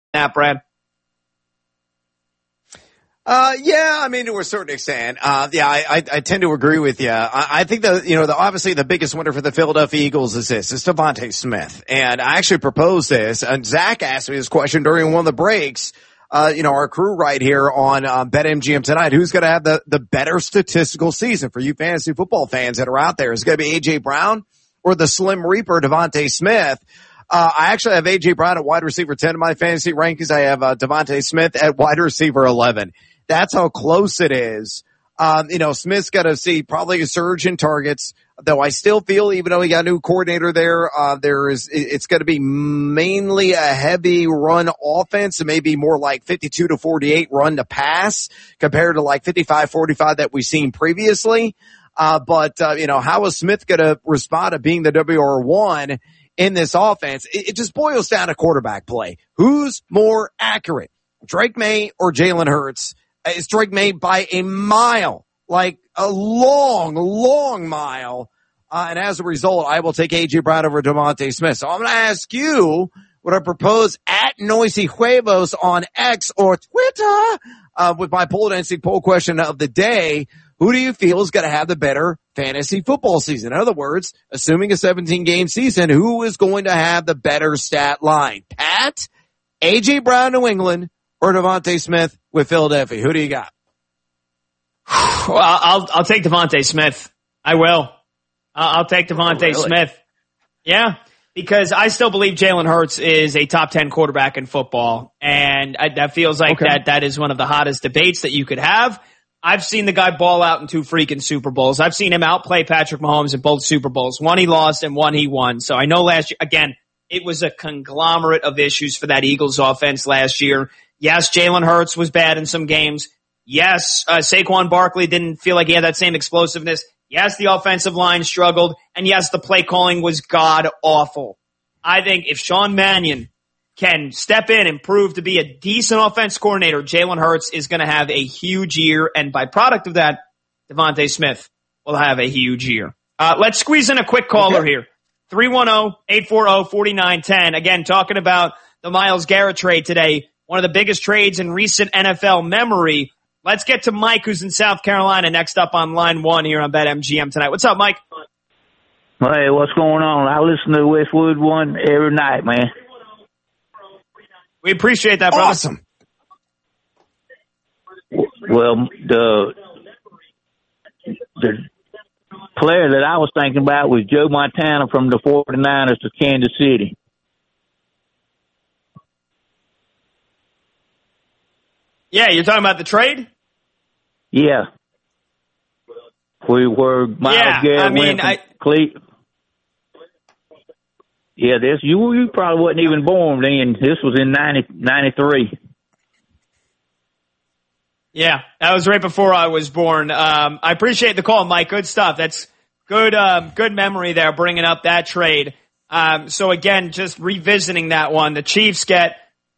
that, Brad? Yeah, I mean, to a certain extent. I tend to agree with you. I think obviously the biggest winner for the Philadelphia Eagles is DeVonta Smith. And I actually proposed this, and Zach asked me this question during one of the breaks. Our crew right here on BetMGM tonight, who's going to have the better statistical season for you fantasy football fans that are out there? Is it going to be A.J. Brown or the Slim Reaper, DeVonta Smith? I actually have A.J. Brown at wide receiver 10 in my fantasy rankings. I have DeVonta Smith at wide receiver 11. That's how close it is. Smith's got to see probably a surge in targets, though I still feel, even though he got a new coordinator there, it's going to be mainly a heavy run offense, and maybe more like 52-48 run to pass compared to like 55-45 that we've seen previously. But how is Smith going to respond to being the WR1 in this offense? It just boils down to quarterback play. Who's more accurate, Drake May or Jalen Hurts? Is Drake May by a mile, like a long, long mile. And as a result, I will take A.J. Brown over DeVonta Smith. So I'm going to ask you what I propose at Noisy Huevos on X or Twitter with my poll density poll question of the day. Who do you feel is going to have the better fantasy football season? In other words, assuming a 17-game season, who is going to have the better stat line? Pat, A.J. Brown, New England, or DeVonta Smith with Philadelphia? Who do you got? Well, I'll take DeVonta Smith. I will. I'll take DeVonta Smith. Yeah, because I still believe Jalen Hurts is a top 10 quarterback in football, and that feels like that is one of the hottest debates that you could have. I've seen the guy ball out in 2 freaking Super Bowls. I've seen him outplay Patrick Mahomes in both Super Bowls. One he lost and one he won. So I know last year, again, it was a conglomerate of issues for that Eagles offense last year. Yes, Jalen Hurts was bad in some games. Yes, Saquon Barkley didn't feel like he had that same explosiveness. Yes, the offensive line struggled. And yes, the play calling was god-awful. I think if Sean Mannion can step in and prove to be a decent offense coordinator, Jalen Hurts is going to have a huge year. And by product of that, DeVonta Smith will have a huge year. Let's squeeze in a quick caller here. 310-840-4910. Again, talking about the Myles Garrett trade today. One of the biggest trades in recent NFL memory. Let's get to Mike, who's in South Carolina, next up on line 1 here on BetMGM tonight. What's up, Mike? Hey, what's going on? I listen to Westwood One every night, man. We appreciate that, brother. Awesome. Well, the player that I was thinking about was Joe Montana from the 49ers to Kansas City. Yeah, you're talking about the trade? Yeah. Where Myles Garrett went from Cleveland. Yeah, you probably wasn't even born then. This was in 93. Yeah, that was right before I was born. I appreciate the call, Mike. Good stuff. That's good memory there, bringing up that trade. So again, just revisiting that one, the Chiefs get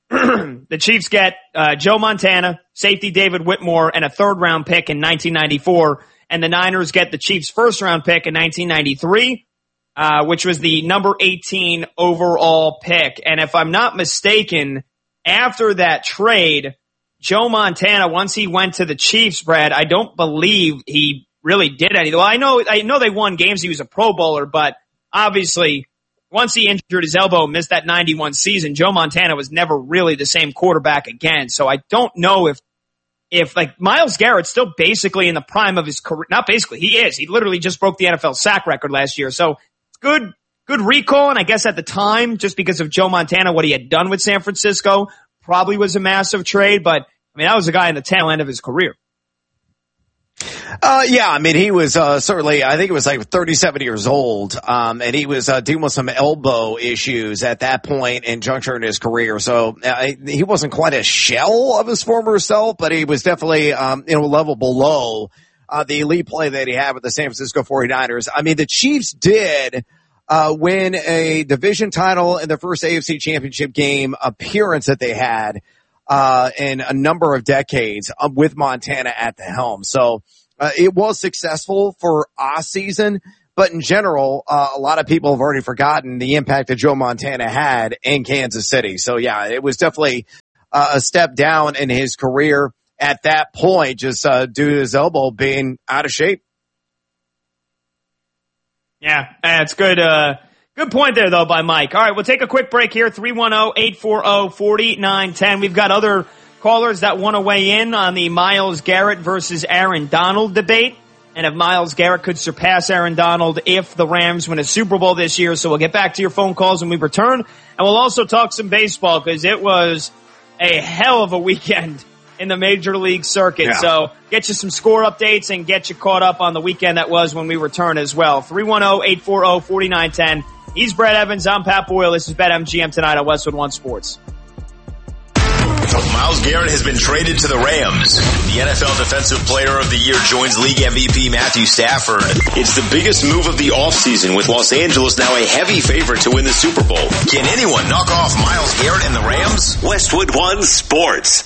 Joe Montana, safety David Whitmore, and a 3rd-round pick in 1994. And the Niners get the Chiefs' 1st-round pick in 1993, which was the number 18 overall pick. And if I'm not mistaken, after that trade, Joe Montana, once he went to the Chiefs, Brad, I don't believe he really did anything. Well, I know they won games. He was a Pro Bowler, but obviously, once he injured his elbow, missed that 91 season, Joe Montana was never really the same quarterback again. So I don't know if like Myles Garrett's still basically in the prime of his career. Not basically, he is. He literally just broke the NFL sack record last year. So it's good recall. And I guess at the time, just because of Joe Montana, what he had done with San Francisco probably was a massive trade. But I mean, that was a guy in the tail end of his career. Yeah, I mean, he was, certainly, I think it was like 37 years old. And he was, dealing with some elbow issues at that point in juncture in his career. So, he wasn't quite a shell of his former self, but he was definitely, a level below, the elite play that he had with the San Francisco 49ers. I mean, the Chiefs did, win a division title in the first AFC Championship game appearance that they had, in a number of decades with Montana at the helm. So, it was successful for a season, but in general, a lot of people have already forgotten the impact that Joe Montana had in Kansas City. So yeah, it was definitely a step down in his career at that point, just due to his elbow being out of shape. Yeah, that's good. Good point there, though, by Mike. All right, we'll take a quick break here. 310-840-4910. We've got other callers that want to weigh in on the Myles Garrett versus Aaron Donald debate, and if Myles Garrett could surpass Aaron Donald if the Rams win a Super Bowl this year. So we'll get back to your phone calls when we return, and we'll also talk some baseball because it was a hell of a weekend in the Major League circuit. Yeah. So get you some score updates and get you caught up on the weekend that was when we return as well. 310-840-4910. He's Brad Evans. I'm Pat Boyle. This is BetMGM tonight on Westwood One Sports. Myles Garrett has been traded to the Rams. The NFL Defensive Player of the Year joins league MVP Matthew Stafford. It's the biggest move of the offseason, with Los Angeles now a heavy favorite to win the Super Bowl. Can anyone knock off Myles Garrett and the Rams? Westwood One Sports.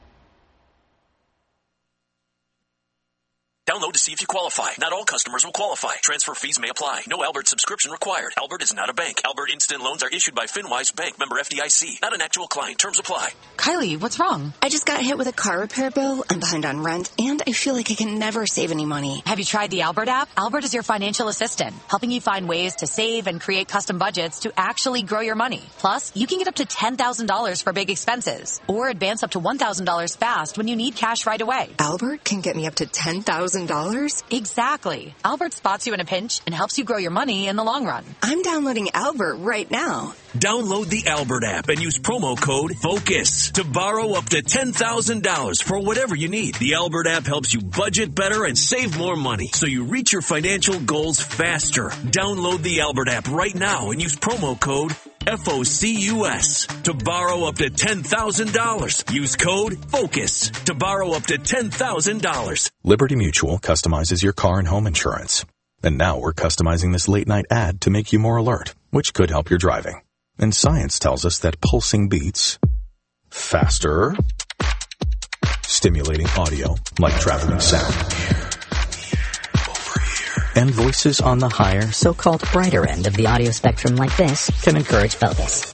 Download to see if you qualify. Not all customers will qualify. Transfer fees may apply. No Albert subscription required. Albert is not a bank. Albert Instant Loans are issued by FinWise Bank, member FDIC. Not an actual client. Terms apply. Kylie, what's wrong? I just got hit with a car repair bill. I'm behind on rent, and I feel like I can never save any money. Have you tried the Albert app? Albert is your financial assistant, helping you find ways to save and create custom budgets to actually grow your money. Plus, you can get up to $10,000 for big expenses, or advance up to $1,000 fast when you need cash right away. Albert can get me up to $10,000? Exactly. Albert spots you in a pinch and helps you grow your money in the long run. I'm downloading Albert right now. Download the Albert app and use promo code FOCUS to borrow up to $10,000 for whatever you need. The Albert app helps you budget better and save more money, so you reach your financial goals faster. Download the Albert app right now and use promo code FOCUS to borrow up to $10,000. Use code FOCUS to borrow up to $10,000. Liberty Mutual customizes your car and home insurance. And now we're customizing this late night ad to make you more alert, which could help your driving. And science tells us that pulsing beats faster, stimulating audio like traveling sound, and voices on the higher, so-called brighter end of the audio spectrum like this can encourage focus.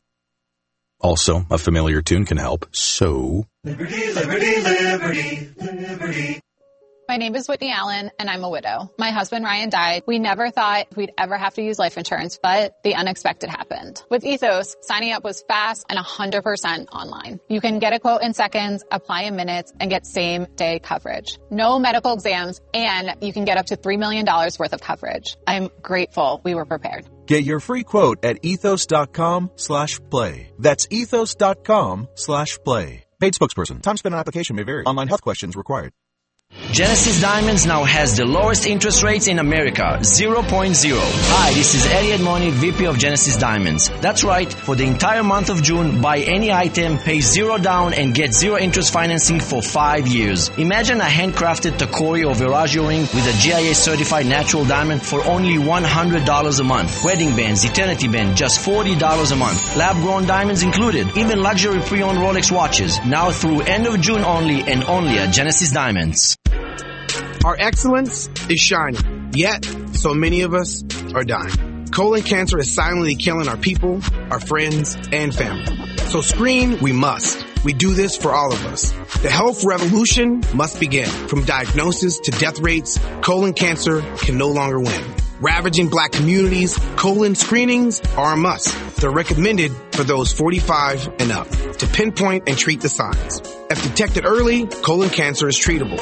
Also, a familiar tune can help, so... Liberty, liberty, liberty, liberty. My name is Whitney Allen, and I'm a widow. My husband, Ryan, died. We never thought we'd ever have to use life insurance, but the unexpected happened. With Ethos, signing up was fast and 100% online. You can get a quote in seconds, apply in minutes, and get same-day coverage. No medical exams, and you can get up to $3 million worth of coverage. I'm grateful we were prepared. Get your free quote at ethos.com/play. That's ethos.com/play. Paid spokesperson. Time spent on application may vary. Online health questions required. Genesis Diamonds now has the lowest interest rates in America, 0.0. Hi, this is Elliot Money, VP of Genesis Diamonds. That's right, for the entire month of June, buy any item, pay $0 down, and get 0 interest financing for 5 years. Imagine a handcrafted Tacori or Veragio ring with a GIA certified natural diamond for only $100 a month. Wedding bands, Eternity Band, just $40 a month. Lab-grown diamonds included, even luxury pre-owned Rolex watches. Now through end of June only, and only at Genesis Diamonds. Our excellence is shining, yet so many of us are dying. Colon cancer is silently killing our people, our friends, and family. So screen we must. We do this for all of us. The health revolution must begin. From diagnosis to death rates, colon cancer can no longer win. Ravaging Black communities, colon screenings are a must. They're recommended for those 45 and up to pinpoint and treat the signs. If detected early, colon cancer is treatable,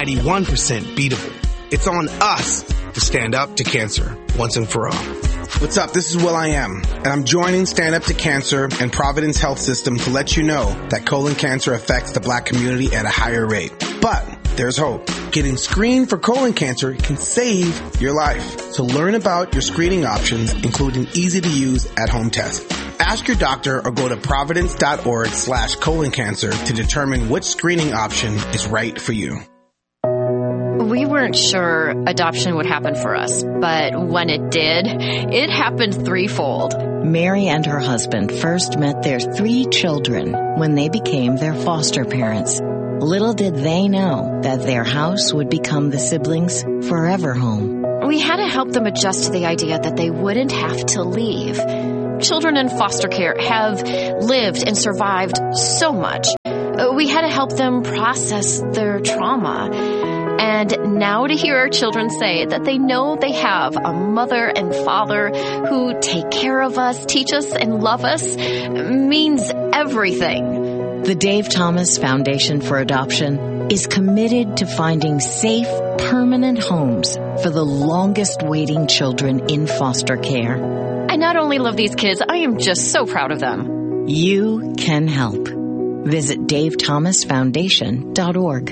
91% beatable. It's on us to stand up to cancer once and for all. What's up? This is Will I Am, and I'm joining Stand Up to Cancer and Providence Health System to let you know that colon cancer affects the Black community at a higher rate. But there's hope. Getting screened for colon cancer can save your life. So learn about your screening options, including easy-to-use at-home tests. Ask your doctor or go to providence.org/colon cancer to determine which screening option is right for you. We weren't sure adoption would happen for us, but when it did, it happened threefold. Mary and her husband first met their 3 children when they became their foster parents. Little did they know that their house would become the siblings' forever home. We had to help them adjust to the idea that they wouldn't have to leave. Children in foster care have lived and survived so much. We had to help them process their trauma. And now to hear our children say that they know they have a mother and father who take care of us, teach us, and love us means everything. The Dave Thomas Foundation for Adoption is committed to finding safe, permanent homes for the longest waiting children in foster care. I not only love these kids, I am just so proud of them. You can help. Visit davethomasfoundation.org.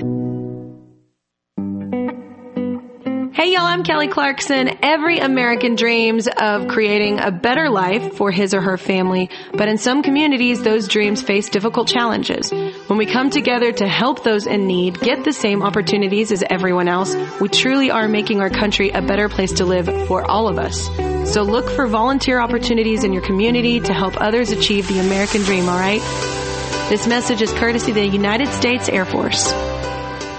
Hey y'all, I'm Kelly Clarkson. Every American dreams of creating a better life for his or her family, but in some communities, those dreams face difficult challenges. When we come together to help those in need get the same opportunities as everyone else, we truly are making our country a better place to live for all of us. So look for volunteer opportunities in your community to help others achieve the American dream, all right? This message is courtesy of the United States Air Force.